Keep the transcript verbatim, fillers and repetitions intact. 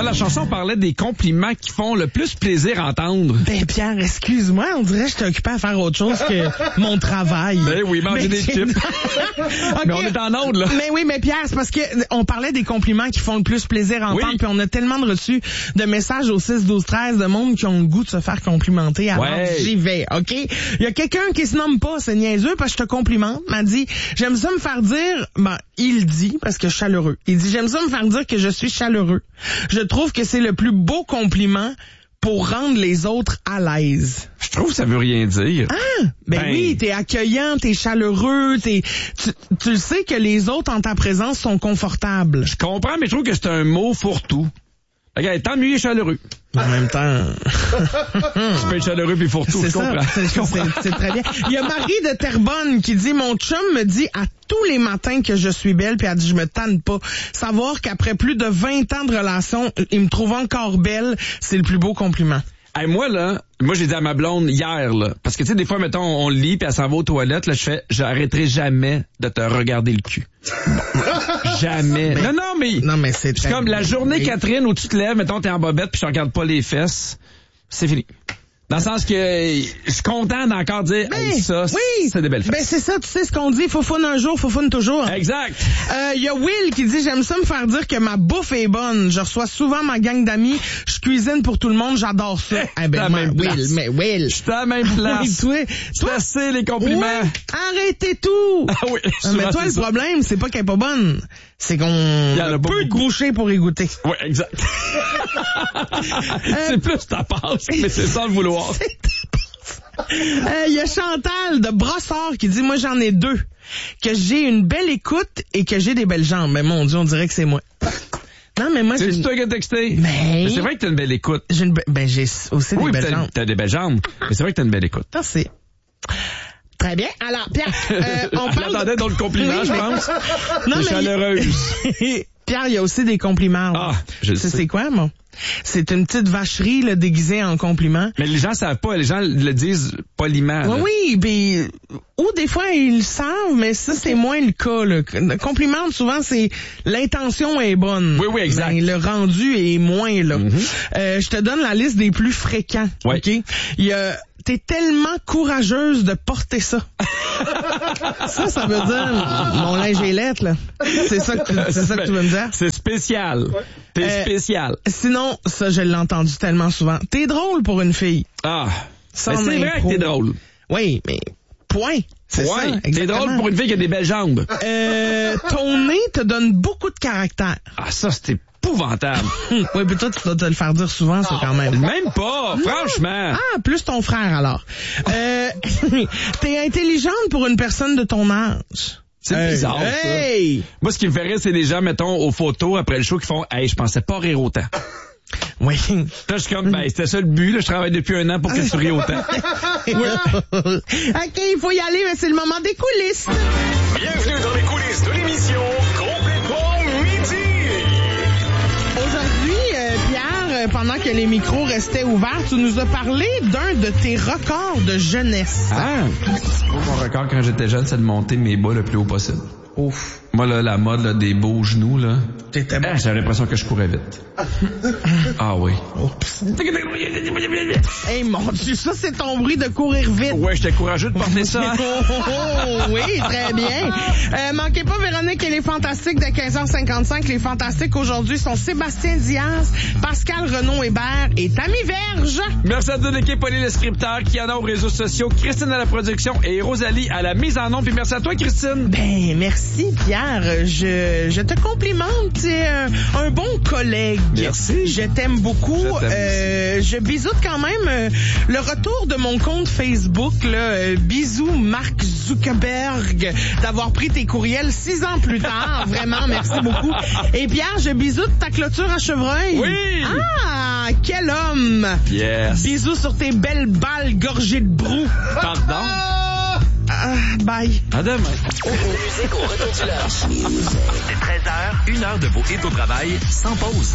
Ah, la chanson parlait des compliments qui font le plus plaisir à entendre. Ben, Pierre, excuse-moi, on dirait que j'étais occupé à faire autre chose que mon travail. Ben oui, manger mais des chips. okay. Mais on est en onde, là. Mais oui, mais Pierre, c'est parce que on parlait des compliments qui font le plus plaisir à entendre, oui. puis on a tellement de reçus de messages au six douze treize de monde qui ont le goût de se faire complimenter. Alors, ouais. j'y vais, OK? Il y a quelqu'un qui se nomme pas, c'est niaiseux, parce que je te complimente, m'a dit, j'aime ça me faire dire, ben, il dit, parce que je suis chaleureux. Il dit, j'aime ça me faire dire que je suis chaleureux. Je trouve que c'est le plus beau compliment pour rendre les autres à l'aise. Je trouve que ça veut rien dire. Ah, ben, ben oui, t'es accueillant, t'es chaleureux, t'es, tu, tu le sais que les autres en ta présence sont confortables. Je comprends, mais je trouve que c'est un mot fourre-tout. Regarde, tant mieux, il est chaleureux. En même temps... Tu peux être chaleureux puis fourre-tout, c'est je ça, comprends. c'est, c'est, c'est très bien. Il y a Marie de Terrebonne qui dit, mon chum me dit à tous les matins que je suis belle, puis elle dit, je me tanne pas. Savoir qu'après plus de vingt ans de relation, il me trouve encore belle, c'est le plus beau compliment. Hey, moi, là, moi, j'ai dit à ma blonde hier, là, parce que, tu sais, des fois, mettons, on lit, puis elle s'en va aux toilettes, là, je fais, j'arrêterai jamais de te regarder le cul. Jamais. Mais, non, non, mais... Non, mais c'est... C'est comme la journée, oui. Catherine, où tu te lèves, mettons, t'es en bobette, puis je te regarde pas les fesses, c'est fini. Dans le sens que je suis content d'encore dire ben, hey, ça, oui, c'est des belles fesses. Ben c'est ça, tu sais ce qu'on dit, foufoune un jour, foufoune toujours. Exact. Il euh, y a Will qui dit, j'aime ça me faire dire que ma bouffe est bonne. Je reçois souvent ma gang d'amis, je cuisine pour tout le monde, j'adore ça. Eh ben, moi, Will, place. mais Will. Je suis à la même place. Oui, toi, toi, c'est les compliments. Oui, arrêtez tout. Ah oui. Ah, mais toi, le ça. problème, c'est pas qu'elle est pas bonne, c'est qu'on a peu de bouchées pour y goûter. Oui, exact. c'est plus ta passe, mais c'est ça le vouloir. Il euh, y a Chantal de Brossard qui dit, moi j'en ai deux, que j'ai une belle écoute et que j'ai des belles jambes. Mais mon Dieu, on dirait que c'est moi. Non, mais moi, c'est j'ai... C'est toi qui as texté. Mais... mais c'est vrai que t'as une belle écoute. J'ai une be... Ben, j'ai aussi oui, des belles t'as, jambes. t'as des belles jambes, mais c'est vrai que t'as une belle écoute. Merci. Très bien. Alors, Pierre, euh, on parle... J'attendais d'autres compliments, oui, je pense. Non, mais... chaleureuse. Pierre, il y a aussi des compliments. Ah, je sais. C'est quoi, moi? C'est une petite vacherie là, déguisée en compliment. Mais les gens savent pas, les gens le disent poliment. Oui, oui, ben, ou des fois ils le savent, mais ça c'est moins le cas. Là. Le compliment, souvent c'est l'intention est bonne. Oui, oui, exact. Mais le rendu est moins là. Mm-hmm. Euh, je te donne la liste des plus fréquents. Oui. Ok. Il y a t'es tellement courageuse de porter ça. Ça, ça veut dire mon linge est lettre, là. C'est ça que tu, c'est ça que tu veux me dire? C'est spécial. T'es euh, spécial. Sinon, ça, je l'ai entendu tellement souvent. T'es drôle pour une fille. Ah. Mais c'est vrai que t'es drôle. Oui, mais point. C'est point. Ça, t'es drôle pour une fille qui a des belles jambes. Euh, ton nez te donne beaucoup de caractère. Ah, ça, c'était épouvantable. Oui, puis toi, tu dois te le faire dire souvent, ça, quand même. Même pas, non. Franchement. Ah, plus ton frère, alors. Euh, t'es intelligente pour une personne de ton âge. C'est hey, bizarre, hey. ça. Moi, ce qui me ferait, c'est les gens, mettons, aux photos, après le show, qui font « Hey, je pensais pas rire autant. » Oui. Là, je suis comme, ben, c'était ça le but, là. Je travaille depuis un an pour que tu ris autant. Oui. OK, il faut y aller, mais c'est le moment des coulisses. Bienvenue dans les coulisses de l'émission Complètement Midi. Aujourd'hui, euh, Pierre, pendant que les micros restaient ouverts, tu nous as parlé d'un de tes records de jeunesse. Ah! Mon record quand j'étais jeune, c'est de monter mes bas le plus haut possible. Ouf. Moi, là, la mode là, des beaux genoux, là. T'étais bon. Ah, j'avais l'impression que je courais vite. Ah oui. Oups. Hey, mon Dieu, ça, c'est ton bruit de courir vite. Ouais, j'étais courageux de porter ça. Oh, oh, oh, oui, très bien. Euh, manquez pas Véronique et les Fantastiques de quinze heures cinquante-cinq. Les Fantastiques aujourd'hui sont Sébastien Diaz, Pascal Renaud-Hébert et Tammy Verge. Merci à toute l'équipe, Pauline le scripteur, qui en a aux réseaux sociaux, Christine à la production et Rosalie à la mise en onde. Puis merci à toi, Christine. Ben, merci, Pierre. Je, je te complimente. Tu es un, un bon collègue. Merci. Je t'aime beaucoup. Je, t'aime euh, je bisoute quand même euh, le retour de mon compte Facebook. Là, euh, bisous, Mark Zuckerberg, d'avoir pris tes courriels six ans plus tard. Vraiment, merci beaucoup. Et Pierre, je bisoute ta clôture à Chevreuil. Oui. Ah, quel homme. Yes. Bisous sur tes belles balles gorgées de brou. Pardon. Ah, bye. À demain. Musique au retour du lunch. C'est treize heures, une heure de vos hits au travail, sans pause.